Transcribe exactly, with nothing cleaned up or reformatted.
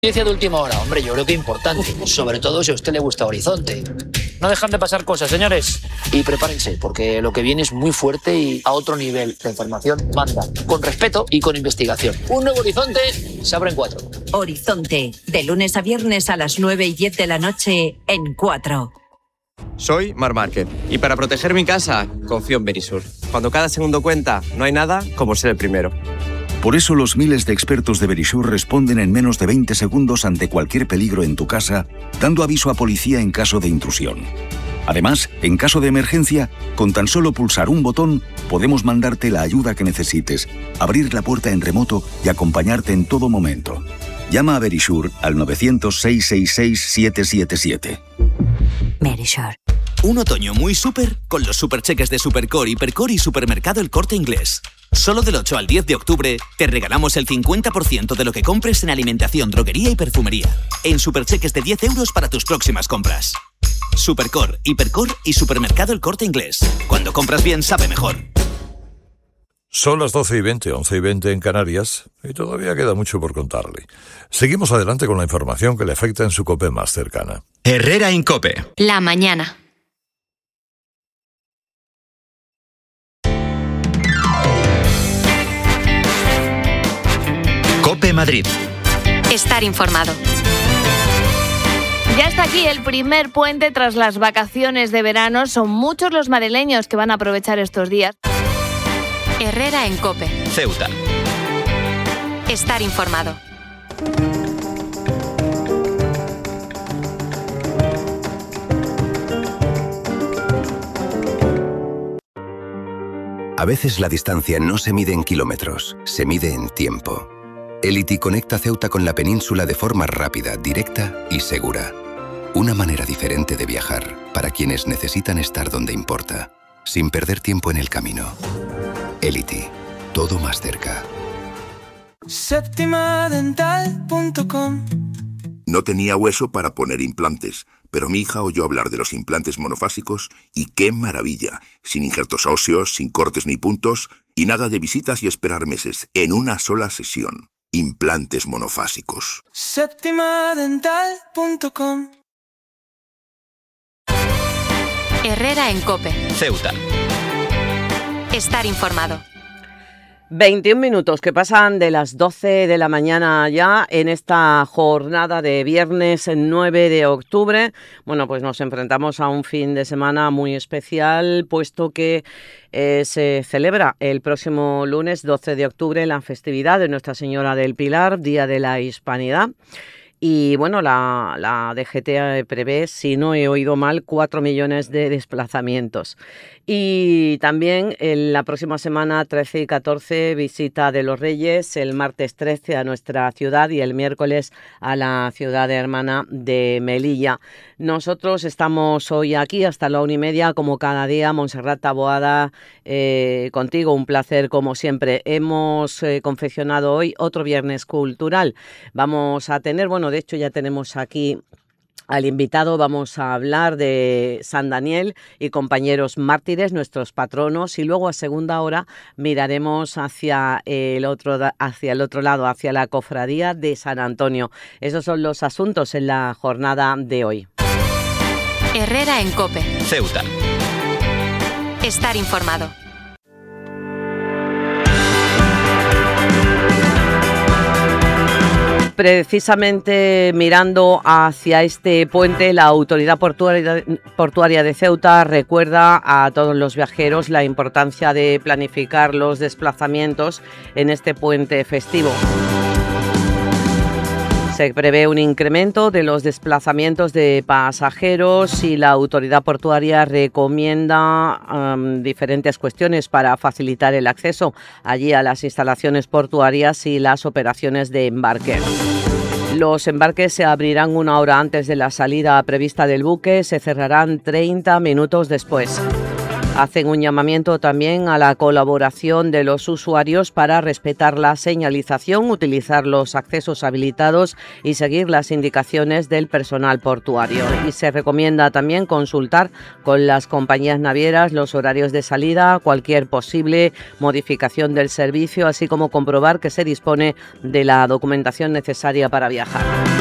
Noticia de última hora, hombre, yo creo que importante, sobre todo si a usted le gusta Horizonte. No dejan de pasar cosas, señores. Y prepárense, porque lo que viene es muy fuerte y a otro nivel. La información manda, con respeto y con investigación. Un nuevo Horizonte se abre en cuatro. Horizonte, de lunes a viernes a las nueve y diez de la noche en cuatro. Soy Marc Márquez y para proteger mi casa confío en Verisur. Cuando cada segundo cuenta, no hay nada como ser el primero. Por eso los miles de expertos de Verisur responden en menos de veinte segundos ante cualquier peligro en tu casa, dando aviso a policía en caso de intrusión. Además, en caso de emergencia, con tan solo pulsar un botón, podemos mandarte la ayuda que necesites, abrir la puerta en remoto y acompañarte en todo momento. Llama a Verisur al nueve cero cero, seis seis seis, siete siete siete. Verisur. Un otoño muy súper con los supercheques de Supercore, Hipercore y Supermercado El Corte Inglés. Solo del ocho al diez de octubre te regalamos el cincuenta por ciento de lo que compres en alimentación, droguería y perfumería. En supercheques de diez euros para tus próximas compras. Supercore, Hipercore y Supermercado El Corte Inglés. Cuando compras bien, sabe mejor. Son las doce y veinte, once y veinte en Canarias, y todavía queda mucho por contarle. Seguimos adelante con la información que le afecta en su COPE más cercana. Herrera en COPE. La mañana. COPE Madrid. Estar informado. Ya está aquí el primer puente tras las vacaciones de verano. Son muchos los madrileños que van a aprovechar estos días. Herrera en COPE. Ceuta. Estar informado. A veces la distancia no se mide en kilómetros, se mide en tiempo. Elity conecta Ceuta con la península de forma rápida, directa y segura. Una manera diferente de viajar para quienes necesitan estar donde importa, sin perder tiempo en el camino. Elity, todo más cerca. Séptima dental punto com. No tenía hueso para poner implantes, pero mi hija oyó hablar de los implantes monofásicos y ¡qué maravilla! Sin injertos óseos, sin cortes ni puntos y nada de visitas y esperar meses, en una sola sesión. Implantes monofásicos. Séptima dental punto com. Herrera en COPE. Ceuta. Estar informado. veintiún minutos que pasan de las doce de la mañana ya en esta jornada de viernes nueve de octubre. Bueno, pues nos enfrentamos a un fin de semana muy especial, puesto que eh, se celebra el próximo lunes doce de octubre la festividad de Nuestra Señora del Pilar, Día de la Hispanidad. Y bueno, la, la D G T prevé, si no he oído mal, cuatro millones de desplazamientos. Y también en la próxima semana, trece y catorce, visita de los Reyes, el martes trece a nuestra ciudad y el miércoles a la ciudad hermana de Melilla. Nosotros estamos hoy aquí hasta la una y media, como cada día. Montserrat Taboada, eh, contigo, un placer como siempre. Hemos eh, confeccionado hoy otro viernes cultural. Vamos a tener, bueno, de hecho ya tenemos aquí al invitado. Vamos a hablar de San Daniel y compañeros mártires, nuestros patronos, y luego a segunda hora miraremos hacia el otro, hacia el otro lado, hacia la cofradía de San Antonio. Esos son los asuntos en la jornada de hoy. Herrera en COPE. Ceuta. Estar informado. Precisamente mirando hacia este puente, la Autoridad Portuaria, Portuaria de Ceuta recuerda a todos los viajeros la importancia de planificar los desplazamientos en este puente festivo. Se prevé un incremento de los desplazamientos de pasajeros y la Autoridad Portuaria recomienda um, diferentes cuestiones para facilitar el acceso allí a las instalaciones portuarias y las operaciones de embarque. Los embarques se abrirán una hora antes de la salida prevista del buque, se cerrarán treinta minutos después. Hacen un llamamiento también a la colaboración de los usuarios para respetar la señalización, utilizar los accesos habilitados y seguir las indicaciones del personal portuario. Y se recomienda también consultar con las compañías navieras los horarios de salida, cualquier posible modificación del servicio, así como comprobar que se dispone de la documentación necesaria para viajar.